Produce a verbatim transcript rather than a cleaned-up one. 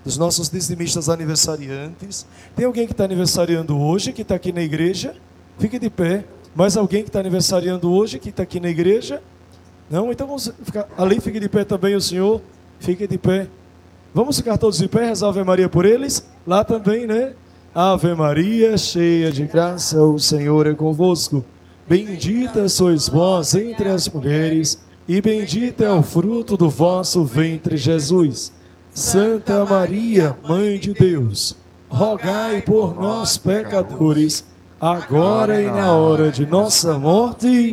dos nossos dizimistas aniversariantes. Tem alguém que está aniversariando hoje, que está aqui na igreja? Fique de pé. Mais alguém que está aniversariando hoje, que está aqui na igreja? Não? Então vamos ficar. Ali, fique de pé também o senhor. Fique de pé. Vamos ficar todos de pé, rezar Ave Maria por eles? Lá também, né? Ave Maria, cheia de graça, o Senhor é convosco. Bendita sois vós entre as mulheres, e bendito é o fruto do vosso ventre, Jesus. Santa Maria, Mãe de Deus, rogai por nós, pecadores, agora e na hora de nossa morte.